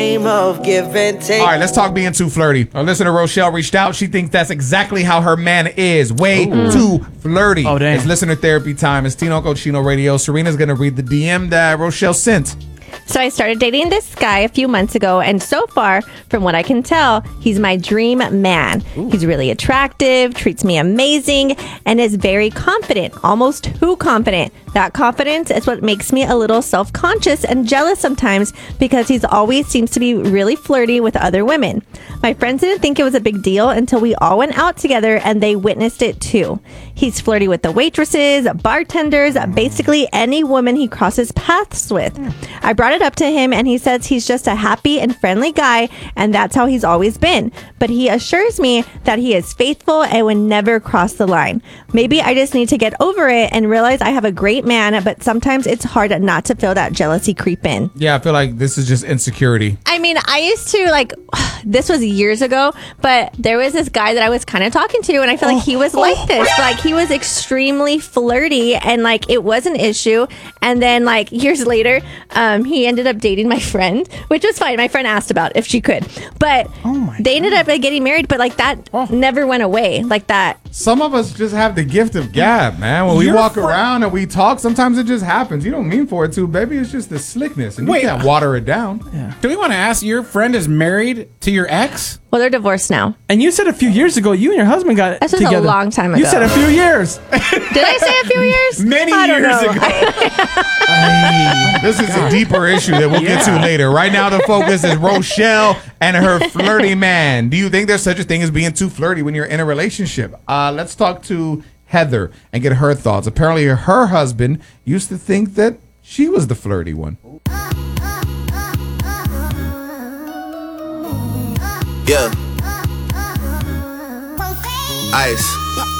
Of give and take. All right, let's talk being too flirty. Our listener Rochelle reached out. She thinks that's exactly how her man is. Way too flirty. Oh, damn. It's listener therapy time. It's Tino Cochino Radio. Serena's going to read the DM that Rochelle sent. So I started dating this guy a few months ago, and so far, from what I can tell, he's my dream man. He's really attractive, treats me amazing, and is very confident, almost too confident. That confidence is what makes me a little self-conscious and jealous sometimes because he's always seems to be really flirty with other women. My friends didn't think it was a big deal until we all went out together and they witnessed it too. He's flirty with the waitresses, bartenders, basically any woman he crosses paths with. I brought it up to him and he says he's just a happy and friendly guy and that's how he's always been. But he assures me that he is faithful and would never cross the line. Maybe I just need to get over it and realize I have a great man, but sometimes it's hard not to feel that jealousy creep in. Yeah, I feel like this is just insecurity. I mean, I used to this was years ago, but there was this guy that I was kind of talking to and I feel like he was like this. Like he was extremely flirty and like it was an issue. And then like years later, he ended up dating my friend, which was fine. My friend asked about if she could, but they ended up getting married, but like that never went away like that. Some of us just have the gift of gab, man. When we walk around and we talk, sometimes it just happens. You don't mean for it to, baby. It's just the slickness, and you can't water it down. Yeah. Do we want to ask, your friend is married to your ex? Well, they're divorced now. And you said a few years ago, you and your husband got This was together. a long time ago. You said a few years. Did I say a few years? Many I don't years know. ago. This is a deeper issue that we'll get to later. Right now, the focus is Rochelle and her flirty man. Do you think there's such a thing as being too flirty when you're in a relationship? Let's talk to Heather and get her thoughts. Apparently, her husband used to think that she was the flirty one. Yeah. Ice.